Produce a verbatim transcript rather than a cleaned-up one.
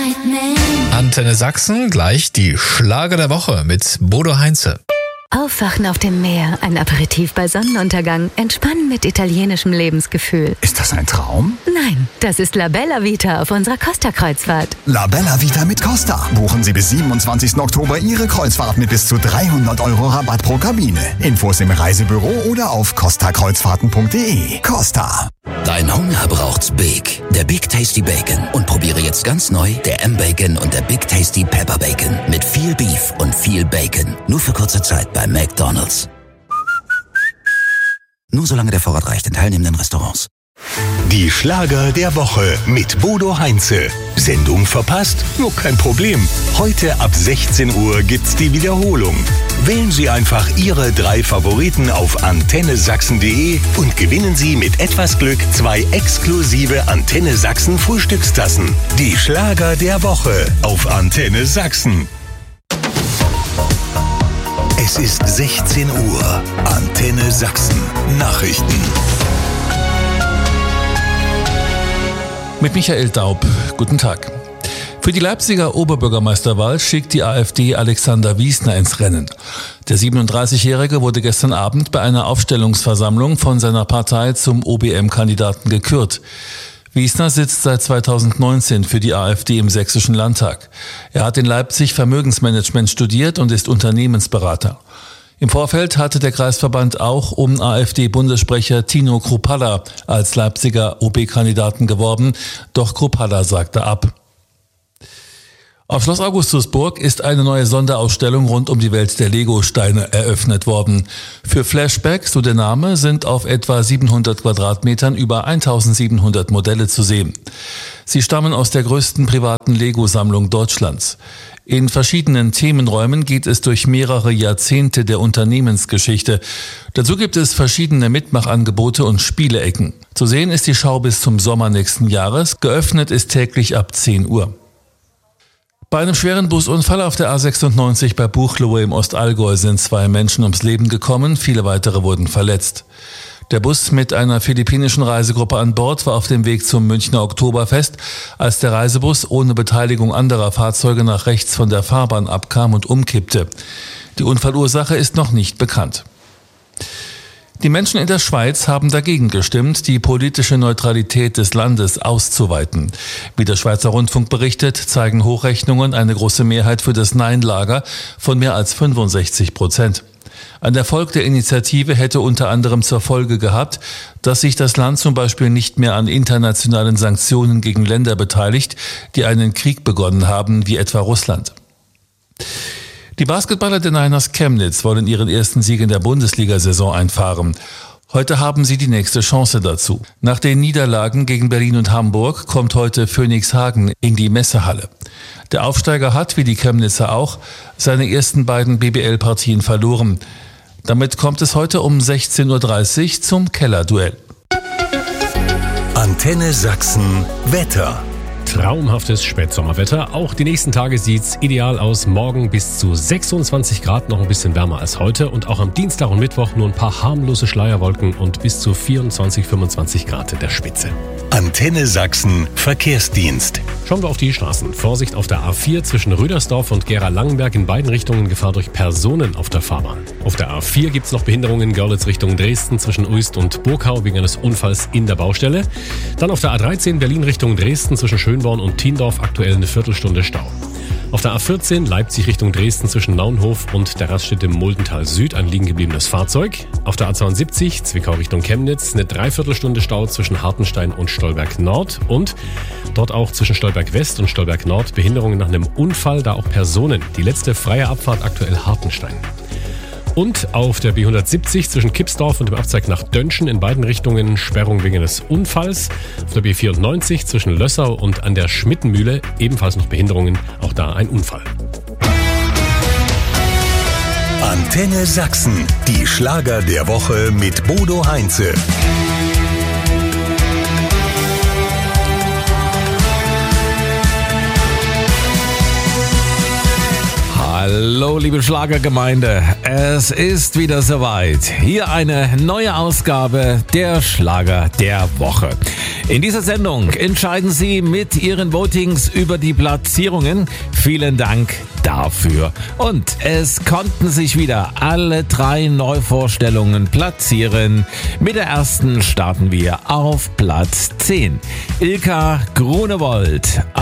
Antenne Sachsen, gleich die Schlager der Woche mit Bodo Heinze. Aufwachen auf dem Meer, ein Aperitif bei Sonnenuntergang, entspannen mit italienischem Lebensgefühl. Ist das ein Traum? Nein, das ist La Bella Vita auf unserer Costa-Kreuzfahrt. La Bella Vita mit Costa. Buchen Sie bis siebenundzwanzigsten Oktober Ihre Kreuzfahrt mit bis zu dreihundert Euro Rabatt pro Kabine. Infos im Reisebüro oder auf costa kreuzfahrten punkt de. Costa. Dein Hunger braucht's Big. Der Big Tasty Bacon. Und probiere jetzt ganz neu der M-Bacon und der Big Tasty Pepper Bacon. Mit viel Beef und viel Bacon. Nur für kurze Zeit bei McDonald's. Nur solange der Vorrat reicht in teilnehmenden Restaurants. Die Schlager der Woche mit Bodo Heinze. Sendung verpasst? Nur kein Problem. Heute ab sechzehn Uhr gibt's die Wiederholung. Wählen Sie einfach Ihre drei Favoriten auf antenne sachsen punkt de und gewinnen Sie mit etwas Glück zwei exklusive Antenne Sachsen Frühstückstassen. Die Schlager der Woche auf Antenne Sachsen. Es ist sechzehn Uhr. Antenne Sachsen. Nachrichten. Mit Michael Daub. Guten Tag. Für die Leipziger Oberbürgermeisterwahl schickt die AfD Alexander Wiesner ins Rennen. Der siebenunddreißigjährige wurde gestern Abend bei einer Aufstellungsversammlung von seiner Partei zum O B M-Kandidaten gekürt. Wiesner sitzt seit zweitausendneunzehn für die AfD im Sächsischen Landtag. Er hat in Leipzig Vermögensmanagement studiert und ist Unternehmensberater. Im Vorfeld hatte der Kreisverband auch um AfD-Bundessprecher Tino Kruppalla als Leipziger O B-Kandidaten geworben, doch Kruppalla sagte ab. Auf Schloss Augustusburg ist eine neue Sonderausstellung rund um die Welt der Lego-Steine eröffnet worden. Für Flashback, so der Name, sind auf etwa siebenhundert Quadratmetern über eintausendsiebenhundert Modelle zu sehen. Sie stammen aus der größten privaten Lego-Sammlung Deutschlands. In verschiedenen Themenräumen geht es durch mehrere Jahrzehnte der Unternehmensgeschichte. Dazu gibt es verschiedene Mitmachangebote und Spieleecken. Zu sehen ist die Schau bis zum Sommer nächsten Jahres. Geöffnet ist täglich ab zehn Uhr. Bei einem schweren Busunfall auf der A sechsundneunzig bei Buchloe im Ostallgäu sind zwei Menschen ums Leben gekommen, viele weitere wurden verletzt. Der Bus mit einer philippinischen Reisegruppe an Bord war auf dem Weg zum Münchner Oktoberfest, als der Reisebus ohne Beteiligung anderer Fahrzeuge nach rechts von der Fahrbahn abkam und umkippte. Die Unfallursache ist noch nicht bekannt. Die Menschen in der Schweiz haben dagegen gestimmt, die politische Neutralität des Landes auszuweiten. Wie der Schweizer Rundfunk berichtet, zeigen Hochrechnungen eine große Mehrheit für das Nein-Lager von mehr als fünfundsechzig Prozent. Ein Erfolg der Initiative hätte unter anderem zur Folge gehabt, dass sich das Land zum Beispiel nicht mehr an internationalen Sanktionen gegen Länder beteiligt, die einen Krieg begonnen haben, wie etwa Russland. Die Basketballer der Niners Chemnitz wollen ihren ersten Sieg in der Bundesliga-Saison einfahren. Heute haben sie die nächste Chance dazu. Nach den Niederlagen gegen Berlin und Hamburg kommt heute Phoenix Hagen in die Messehalle. Der Aufsteiger hat, wie die Chemnitzer auch, seine ersten beiden B B L-Partien verloren. Damit kommt es heute um sechzehn Uhr dreißig zum Kellerduell. Antenne Sachsen Wetter. Traumhaftes Spätsommerwetter. Auch die nächsten Tage sieht's ideal aus. Morgen bis zu sechsundzwanzig Grad, noch ein bisschen wärmer als heute. Und auch am Dienstag und Mittwoch nur ein paar harmlose Schleierwolken und bis zu vierundzwanzig, fünfundzwanzig Grad in der Spitze. Antenne Sachsen Verkehrsdienst. Schauen wir auf die Straßen. Vorsicht auf der A vier zwischen Rüdersdorf und Gera-Langenberg, in beiden Richtungen Gefahr durch Personen auf der Fahrbahn. Auf der A vier gibt's noch Behinderungen Görlitz Richtung Dresden zwischen Uist und Burkau wegen eines Unfalls in der Baustelle. Dann auf der A dreizehn Berlin Richtung Dresden zwischen Schönborn und Tiendorf aktuell eine Viertelstunde Stau. Auf der A vierzehn Leipzig Richtung Dresden zwischen Naunhof und der Raststätte Muldental Süd ein liegen gebliebenes Fahrzeug. Auf der A zweiundsiebzig Zwickau Richtung Chemnitz eine Dreiviertelstunde Stau zwischen Hartenstein und Stolberg Nord und dort auch zwischen Stolberg West und Stolberg Nord Behinderungen nach einem Unfall, da auch Personen. Die letzte freie Abfahrt aktuell Hartenstein. Und auf der B hundertsiebzig zwischen Kipsdorf und dem Abzweig nach Dönschen in beiden Richtungen Sperrung wegen eines Unfalls. Auf der B vierundneunzig zwischen Lössau und an der Schmittenmühle ebenfalls noch Behinderungen, auch da ein Unfall. Antenne Sachsen, die Schlager der Woche mit Bodo Heinze. Hallo liebe Schlagergemeinde, es ist wieder soweit. Hier eine neue Ausgabe der Schlager der Woche. In dieser Sendung entscheiden Sie mit Ihren Votings über die Platzierungen. Vielen Dank dafür. Und es konnten sich wieder alle drei Neuvorstellungen platzieren. Mit der ersten starten wir auf Platz zehn. Ilka Grunewold.